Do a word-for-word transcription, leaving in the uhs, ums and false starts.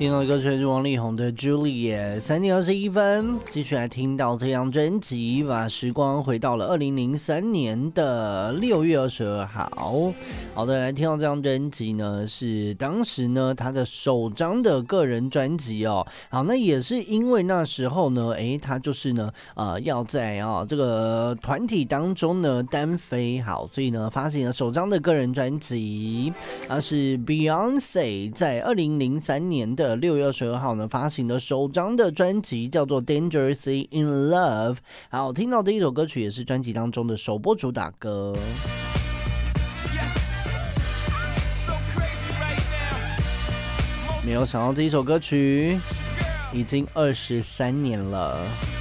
听到的歌曲是王力宏的《Juliet》，三点二十一分，继续来听到这张专辑，把时光回到了二零零三年的六月二十二号。好的，来听到这张专辑呢，是当时呢他的首张的个人专辑哦。好，那也是因为那时候呢，诶，他就是呢，呃，要在啊、哦、这个团体当中呢单飞，好，所以呢发行了首张的个人专辑，那是 Beyonce 在二零零三年的六月二十二号呢发行的首张的专辑，叫做 Dangerously in Love。好，听到这一首歌曲也是专辑当中的首播主打歌。没有想到这一首歌曲已经二十三年了。